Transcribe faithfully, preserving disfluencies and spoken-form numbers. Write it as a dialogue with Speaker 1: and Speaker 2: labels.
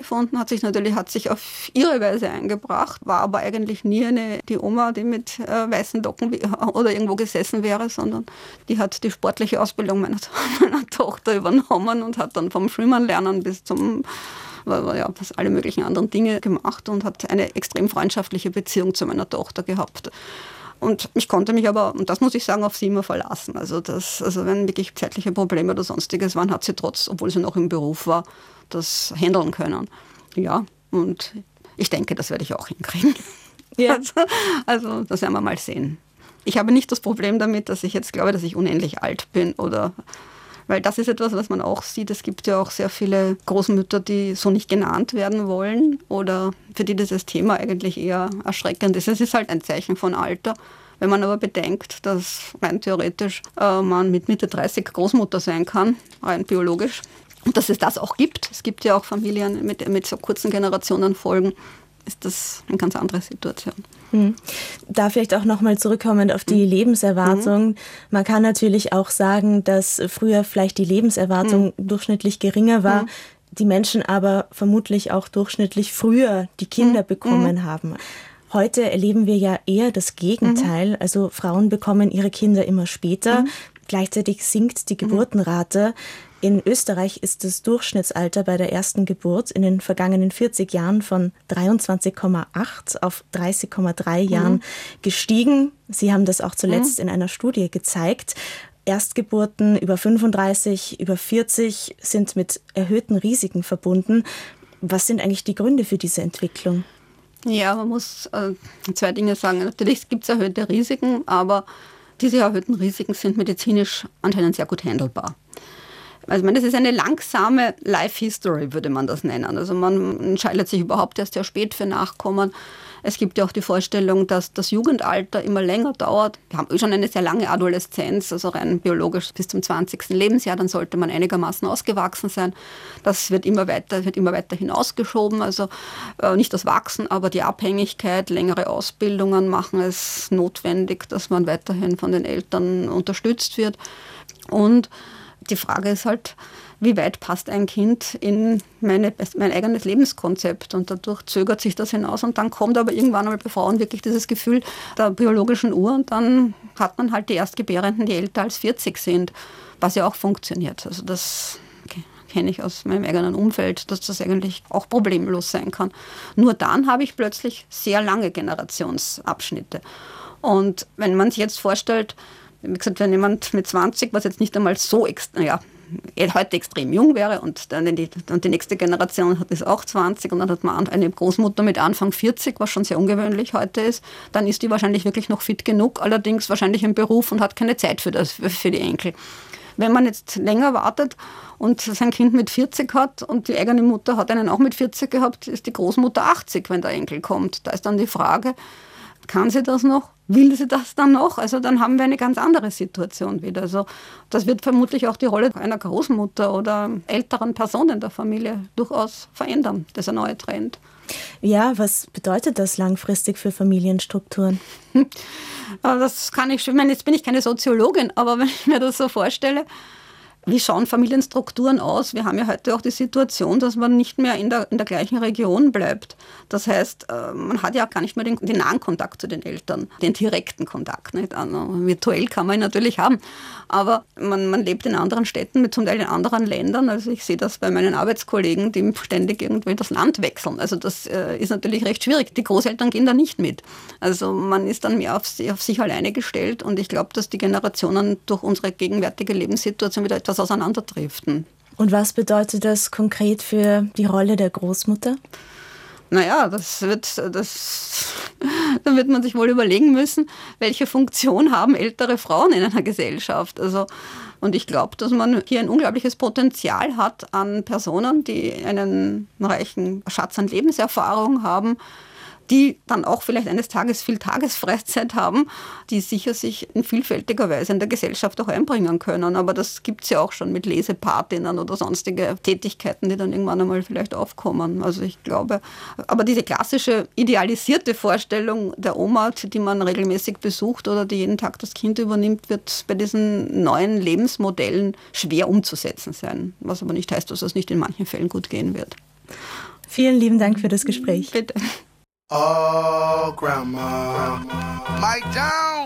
Speaker 1: gefunden, hat sich natürlich hat sich auf ihre Weise eingebracht, war aber eigentlich nie eine, die Oma, die mit äh, weißen Locken oder irgendwo gesessen wäre, sondern die hat die sportliche Ausbildung meiner, meiner Tochter übernommen und hat dann vom Schwimmen lernen bis zum ja, was alle möglichen anderen Dinge gemacht und hat eine extrem freundschaftliche Beziehung zu meiner Tochter gehabt. Und ich konnte mich aber, und das muss ich sagen, auf sie immer verlassen. Also, das, also wenn wirklich zeitliche Probleme oder sonstiges waren, hat sie trotz, obwohl sie noch im Beruf war, das handeln können. Ja, und ich denke, das werde ich auch hinkriegen. Ja. Also, also das werden wir mal sehen. Ich habe nicht das Problem damit, dass ich jetzt glaube, dass ich unendlich alt bin oder... Weil das ist etwas, was man auch sieht. Es gibt ja auch sehr viele Großmütter, die so nicht genannt werden wollen oder für die dieses Thema eigentlich eher erschreckend ist. Es ist halt ein Zeichen von Alter. Wenn man aber bedenkt, dass rein theoretisch äh, man mit Mitte dreißig Großmutter sein kann, rein biologisch, und dass es das auch gibt. Es gibt ja auch Familien mit, mit so kurzen Generationenfolgen. Ist das eine ganz andere Situation.
Speaker 2: Hm. Da vielleicht auch nochmal zurückkommend auf die hm. Lebenserwartung. Mhm. Man kann natürlich auch sagen, dass früher vielleicht die Lebenserwartung hm. durchschnittlich geringer war, hm. die Menschen aber vermutlich auch durchschnittlich früher die Kinder hm. bekommen hm. haben. Heute erleben wir ja eher das Gegenteil. Mhm. Also Frauen bekommen ihre Kinder immer später. Mhm. Gleichzeitig sinkt die Geburtenrate. In Österreich ist das Durchschnittsalter bei der ersten Geburt in den vergangenen vierzig Jahren von dreiundzwanzig Komma acht auf dreißig Komma drei mhm. Jahren gestiegen. Sie haben das auch zuletzt mhm. in einer Studie gezeigt. Erstgeburten über fünfunddreißig, über vierzig sind mit erhöhten Risiken verbunden. Was sind eigentlich die Gründe für diese Entwicklung?
Speaker 1: Ja, man muss äh, zwei Dinge sagen. Natürlich gibt es erhöhte Risiken, aber diese erhöhten Risiken sind medizinisch anscheinend sehr gut handelbar. Also ich meine, das ist eine langsame Life History, würde man das nennen. Also man entscheidet sich überhaupt erst sehr spät für Nachkommen. Es gibt ja auch die Vorstellung, dass das Jugendalter immer länger dauert. Wir haben schon eine sehr lange Adoleszenz, also rein biologisch bis zum zwanzigsten Lebensjahr. Dann sollte man einigermaßen ausgewachsen sein. Das wird immer weiter, wird immer weiter hinausgeschoben. Also äh, nicht das Wachsen, aber die Abhängigkeit, längere Ausbildungen machen es notwendig, dass man weiterhin von den Eltern unterstützt wird. Und die Frage ist halt, wie weit passt ein Kind in meine, mein eigenes Lebenskonzept? Und dadurch zögert sich das hinaus. Und dann kommt aber irgendwann einmal bei Frauen wirklich dieses Gefühl der biologischen Uhr. Und dann hat man halt die Erstgebärenden, die älter als vierzig sind, was ja auch funktioniert. Also das kenne ich aus meinem eigenen Umfeld, dass das eigentlich auch problemlos sein kann. Nur dann habe ich plötzlich sehr lange Generationsabschnitte. Und wenn man sich jetzt vorstellt, wie gesagt, wenn jemand mit zwanzig, was jetzt nicht einmal so extrem, ja, heute extrem jung wäre und dann die, und die nächste Generation hat ist auch zwanzig und dann hat man eine Großmutter mit Anfang vierzig, was schon sehr ungewöhnlich heute ist, dann ist die wahrscheinlich wirklich noch fit genug, allerdings wahrscheinlich im Beruf und hat keine Zeit für, das, für die Enkel. Wenn man jetzt länger wartet und sein Kind mit vierzig hat und die eigene Mutter hat einen auch mit vierzig gehabt, ist die Großmutter achtzig, wenn der Enkel kommt. Da ist dann die Frage, kann sie das noch? Will sie das dann noch? Also dann haben wir eine ganz andere Situation wieder. Also das wird vermutlich auch die Rolle einer Großmutter oder älteren Person in der Familie durchaus verändern, dieser neue Trend.
Speaker 2: Ja, was bedeutet das langfristig für Familienstrukturen?
Speaker 1: Das kann ich schon, ich meine, jetzt bin ich keine Soziologin, aber wenn ich mir das so vorstelle, wie schauen Familienstrukturen aus? Wir haben ja heute auch die Situation, dass man nicht mehr in der, in der gleichen Region bleibt. Das heißt, man hat ja gar nicht mehr den, den nahen Kontakt zu den Eltern, den direkten Kontakt. Nicht? Also, virtuell kann man ihn natürlich haben, aber man, man lebt in anderen Städten, mit zum Teil in anderen Ländern. Also ich sehe das bei meinen Arbeitskollegen, die ständig irgendwie das Land wechseln. Also das äh, ist natürlich recht schwierig. Die Großeltern gehen da nicht mit. Also man ist dann mehr auf, auf sich alleine gestellt und ich glaube, dass die Generationen durch unsere gegenwärtige Lebenssituation wieder etwas auseinanderdriften.
Speaker 2: Und was bedeutet das konkret für die Rolle der Großmutter?
Speaker 1: Naja, das wird, das, da wird man sich wohl überlegen müssen, welche Funktion haben ältere Frauen in einer Gesellschaft. Also, und ich glaube, dass man hier ein unglaubliches Potenzial hat an Personen, die einen reichen Schatz an Lebenserfahrung haben, die dann auch vielleicht eines Tages viel Tagesfreizeit haben, die sicher sich in vielfältiger Weise in der Gesellschaft auch einbringen können. Aber das gibt es ja auch schon mit Lesepatinnen oder sonstige Tätigkeiten, die dann irgendwann einmal vielleicht aufkommen. Also ich glaube, aber diese klassische idealisierte Vorstellung der Oma, die man regelmäßig besucht oder die jeden Tag das Kind übernimmt, wird bei diesen neuen Lebensmodellen schwer umzusetzen sein. Was aber nicht heißt, dass das nicht in manchen Fällen gut gehen wird.
Speaker 2: Vielen lieben Dank für das Gespräch.
Speaker 1: Bitte.
Speaker 3: Oh, Grandma, my down.